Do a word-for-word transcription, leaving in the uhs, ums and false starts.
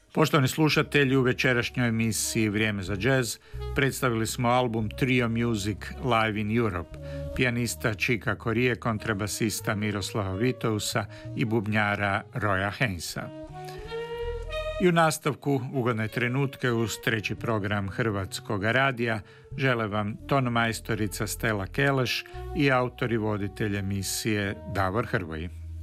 Poštovani slušatelji, u večerašnjoj emisiji Vrijeme za jazz predstavili smo album Trio Music Live in Europe, pijanista Čika Korije, kontrabasista Miroslava Vitousa i bubnjara Roya Hainesa. I u nastavku ugodne trenutke uz treći program Hrvatskog radija žele vam ton majstorica Stella Keleš i autor i voditelj emisije Davor Hrvoji.